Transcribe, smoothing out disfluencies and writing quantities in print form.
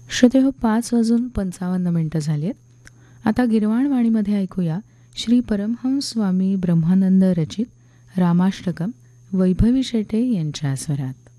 श्रोतेहो, 5:55 झाली आहेत. आता गिरवाणवाणीमध्ये ऐकूया श्री परमहंस स्वामी ब्रह्मानंद रचित रामाष्टकम वैभवी शेटे यांच्या स्वरात.